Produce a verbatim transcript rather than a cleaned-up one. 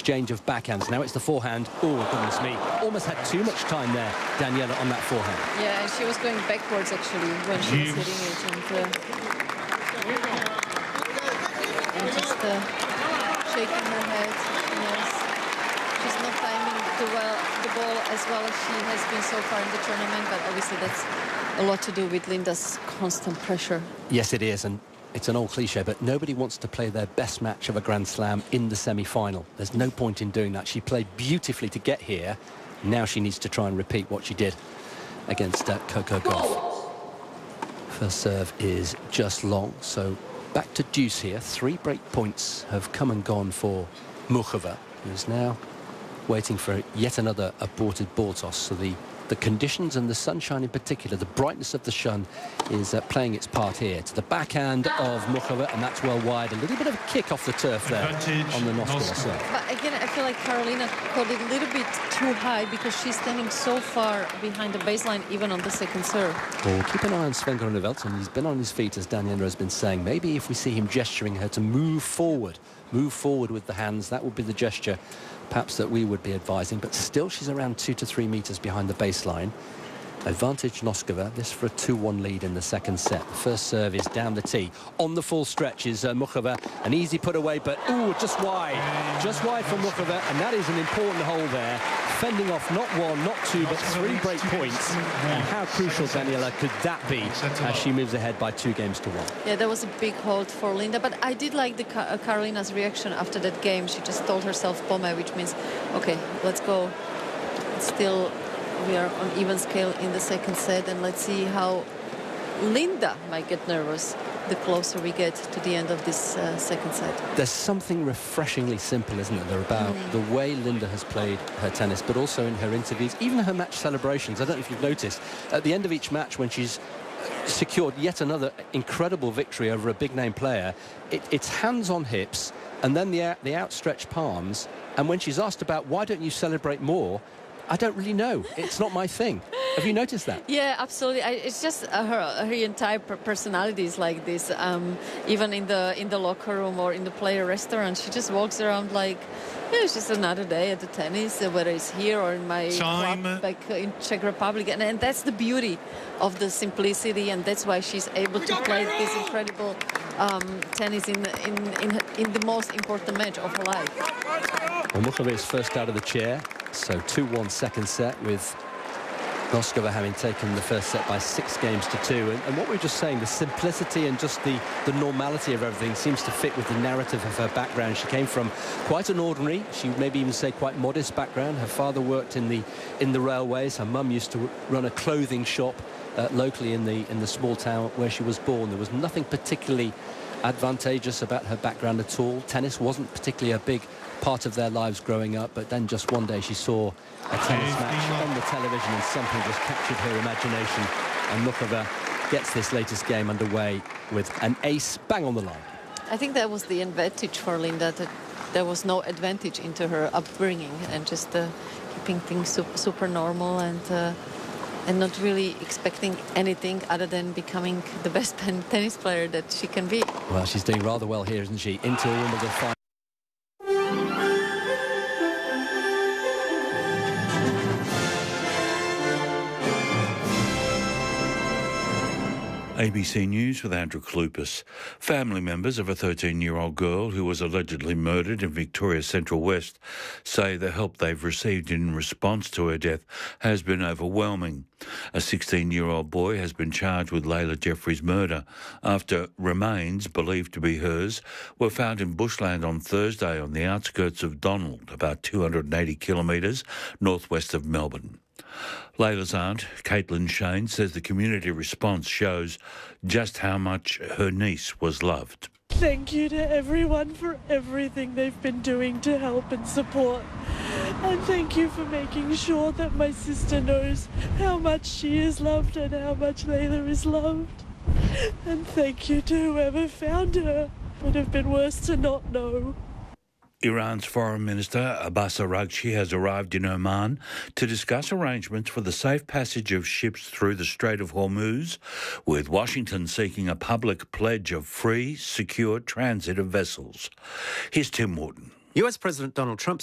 exchange of backhands. Now it's the forehand. Oh, goodness me. Almost had too much time there, Daniela, on that forehand. Yeah, and she was going backwards, actually, when she was hitting it. And, uh, and just uh, shaking her head. Yes. She's not timing the, well, the ball as well as she has been so far in the tournament, but obviously that's a lot to do with Linda's constant pressure. Yes, it is, and it's an old cliche, but nobody wants to play their best match of a Grand Slam in the semi-final. There's no point in doing that. She played beautifully to get here. Now she needs to try and repeat what she did against uh, Coco Gauff. First serve is just long, so back to deuce here. Three break points have come and gone for Muchova, who is now waiting for yet another aborted ball toss. So the The conditions and the sunshine in particular, the brightness of the sun is uh, playing its part here. To the backhand of Muchova, and that's well wide. A little bit of a kick off the turf there on the Noskova serve. But again, I feel like Karolina caught it a little bit too high because she's standing so far behind the baseline, even on the second serve. Well, keep an eye on Sven Goran Velten. He's been on his feet, as Daniela has been saying. Maybe if we see him gesturing her to move forward, move forward with the hands, that would be the gesture perhaps that we would be advising, but still she's around two to three metres behind the baseline. Advantage Noskova, this for a two one lead in the second set. The first serve is down the tee. On the full stretch is uh, Muchova. An easy put away, but ooh, just wide. Just wide for Muchova, and that is an important hole there. Fending off not one, not two, but three break points. And how crucial, Daniela, could that be as she moves ahead by two games to one? Yeah, that was a big hold for Linda, but I did like the uh, Karolina's reaction after that game. She just told herself Pome, which means, okay, let's go. It's still, we are on even scale in the second set, and let's see how Linda might get nervous the closer we get to the end of this uh, second set. There's something refreshingly simple, isn't there, about mm. the way Linda has played her tennis, but also in her interviews, even her match celebrations. I don't know if you've noticed, at the end of each match when she's secured yet another incredible victory over a big-name player, it, it's hands on hips and then the, the outstretched palms, and when she's asked about why don't you celebrate more, I don't really know. It's not my thing. Have you noticed that? Yeah, absolutely. I, it's just uh, her her entire personality is like this. Um, even in the in the locker room or in the player restaurant, she just walks around like, yeah, it's just another day at the tennis, uh, whether it's here or in my Time. club back in Czech Republic. And, and that's the beauty of the simplicity, and that's why she's able to play this incredible um, tennis in in in in the most important match of her life. Well, Muchova is first out of the chair. So two one second set, with Noskova having taken the first set by six games to two. And, and what we were just saying, the simplicity and just the, the normality of everything seems to fit with the narrative of her background. She came from quite an ordinary, she maybe even say quite modest background. Her father worked in the in the railways. Her mum used to run a clothing shop uh, locally in the in the small town where she was born. There was nothing particularly advantageous about her background at all. Tennis wasn't particularly a big part of their lives growing up, but then just one day she saw a tennis match on the television and something just captured her imagination, and Muchova gets this latest game underway with an ace bang on the line. I think that was the advantage for Linda, that there was no advantage into her upbringing and just uh, keeping things super, super normal and uh, and not really expecting anything other than becoming the best tennis player that she can be. Well, she's doing rather well here, isn't she? Into Wimbledon final. A B C News with Andrew Kloupis. Family members of a thirteen-year-old girl who was allegedly murdered in Victoria's Central West say the help they've received in response to her death has been overwhelming. A sixteen-year-old boy has been charged with Layla Jeffrey's murder after remains believed to be hers were found in bushland on Thursday on the outskirts of Donald, about two hundred eighty kilometres northwest of Melbourne. Layla's aunt, Caitlin Shane, says the community response shows just how much her niece was loved. Thank you to everyone for everything they've been doing to help and support. And thank you for making sure that my sister knows how much she is loved and how much Layla is loved. And thank you to whoever found her. It would have been worse to not know. Iran's Foreign Minister Abbas Araghchi has arrived in Oman to discuss arrangements for the safe passage of ships through the Strait of Hormuz, with Washington seeking a public pledge of free, secure transit of vessels. Here's Tim Morton. U S President Donald Trump